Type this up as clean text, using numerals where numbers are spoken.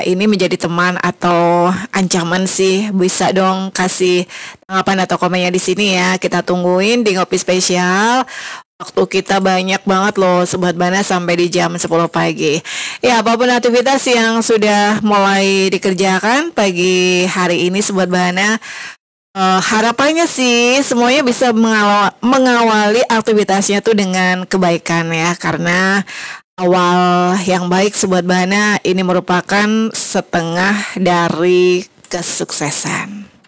ini menjadi teman atau ancaman sih? Bisa dong kasih tanggapan atau komennya di sini ya. Kita tungguin di Ngopi Spesial. Waktu kita banyak banget loh Sobat Bana sampai di jam 10 pagi. Ya, apapun aktivitas yang sudah mulai dikerjakan pagi hari ini Sobat Bana, harapannya sih semuanya bisa mengawali aktivitasnya tuh dengan kebaikan ya, karena awal yang baik Sobat Bana ini merupakan setengah dari kesuksesan.